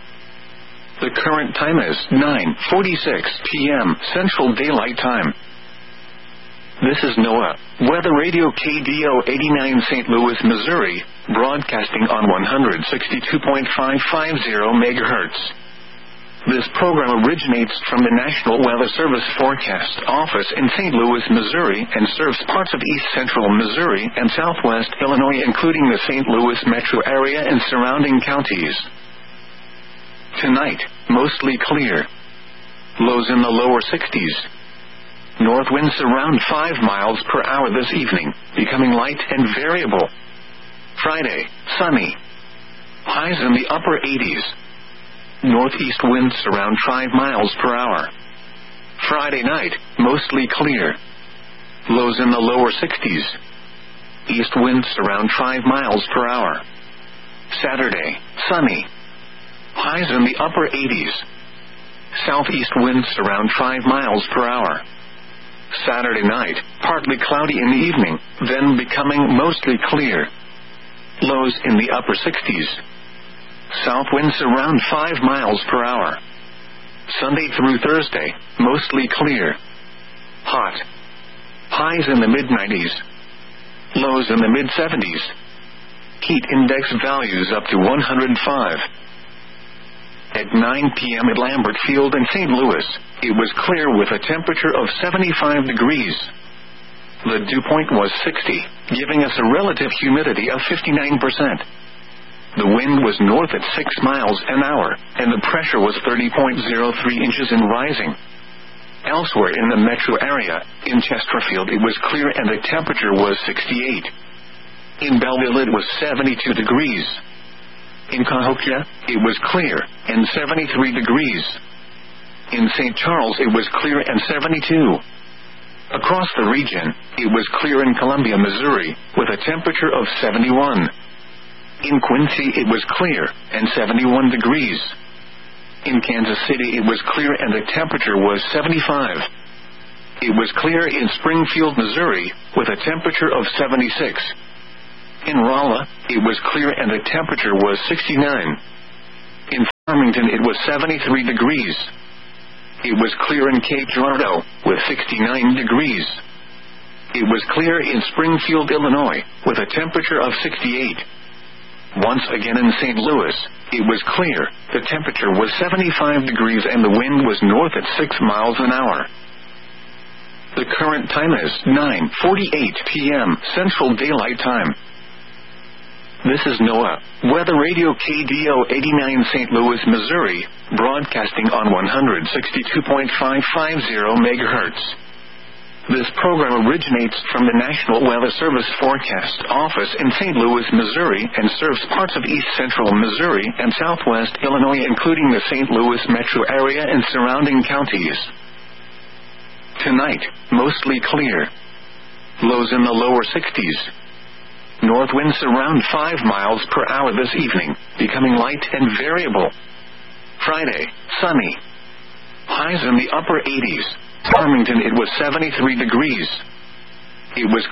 The current time is nine forty-six p.m. Central Daylight Time. This is NOAA, Weather Radio K D O eighty-nine Saint Louis, Missouri, broadcasting on one sixty-two point five five zero megahertz. This program originates from the National Weather Service Forecast Office in Saint Louis, Missouri, and serves parts of east central Missouri and southwest Illinois, including the Saint Louis metro area and surrounding counties. Tonight, mostly clear. Lows in the lower sixties. North winds around five miles per hour this evening, becoming light and variable. Friday, sunny. Highs in the upper eighties. Northeast winds around five miles per hour. Friday night, mostly clear. Lows in the lower sixties. East winds around five miles per hour. Saturday, sunny. Highs in the upper eighties. Southeast winds around five miles per hour. Saturday night, partly cloudy in the evening, then becoming mostly clear. Lows in the upper sixties. South winds around five miles per hour. Sunday through Thursday, mostly clear. Hot. Highs in the mid nineties. Lows in the mid seventies. Heat index values up to one hundred five. At nine p.m. at Lambert Field in Saint Louis, it was clear with a temperature of seventy-five degrees. The dew point was sixty, giving us a relative humidity of fifty-nine percent. The wind was north at six miles an hour, and the pressure was thirty point zero three inches and rising. Elsewhere in the metro area, in Chesterfield it was clear and the temperature was sixty-eight. In Belleville it was seventy-two degrees. In Cahokia, it was clear, and seventy-three degrees. In Saint Charles it was clear and seventy-two. Across the region, it was clear in Columbia, Missouri, with a temperature of seventy-one. In Quincy it was clear, and seventy-one degrees. In Kansas City it was clear and the temperature was seventy-five. It was clear in Springfield, Missouri, with a temperature of seventy-six. In Rolla, it was clear and the temperature was sixty-nine. In Farmington it was seventy-three degrees. It was clear in Cape Girardeau, with sixty-nine degrees. It was clear in Springfield, Illinois, with a temperature of sixty-eight. Once again in Saint Louis, it was clear, the temperature was seventy-five degrees and the wind was north at six miles an hour. The current time is nine forty-eight p.m. Central Daylight Time. This is NOAA Weather Radio K D O eighty-nine Saint Louis, Missouri, broadcasting on one sixty-two point five five zero megahertz. This program originates from the National Weather Service Forecast Office in Saint Louis, Missouri, and serves parts of east central Missouri and southwest Illinois, including the Saint Louis metro area and surrounding counties. Tonight, mostly clear. Lows in the lower sixties. North winds around five miles per hour this evening, becoming light and variable. Friday, sunny. Highs in the upper eighties. Farmington it was seventy-three degrees. It was